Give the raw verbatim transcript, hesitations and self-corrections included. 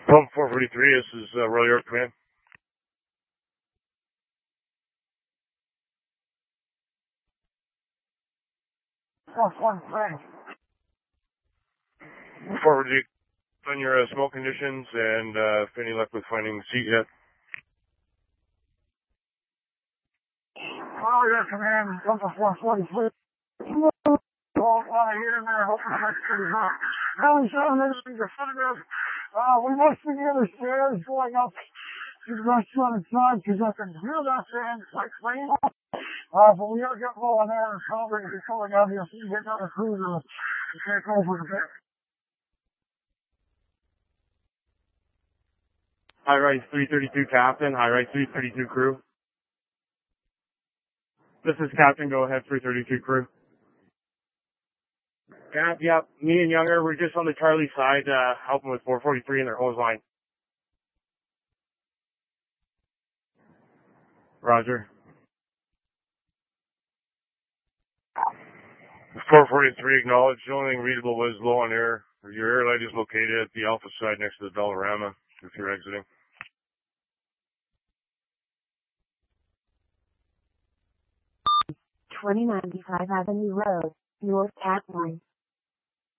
Pump four forty-three, this is uh, Royal York Command. four forty-three. Forward on your uh, smoke conditions and uh, if any luck with finding the seat yet. Royal York Command, Pump four forty-three. Don't want to hear in there, hope the next pretty hot. Valley seven, everything's a photograph. Uh, we must be near the stairs going up to the restaurant inside because I can hear that fan like playing. Uh, but we are getting low on air and probably be coming out here so you get another cruiser to take over the bit. High Rise three thirty-two Captain, High Rise three thirty-two Crew. This is Captain, go ahead, three thirty-two Crew. Cap, yep, me and Younger, we're just on the Charlie side, uh, helping with four forty-three in their hose line. Roger. four forty-three acknowledged, the only thing readable was low on air. Your air light is located at the Alpha side next to the Dollarama if you're exiting. twenty ninety-five Avenue Road, North Atline.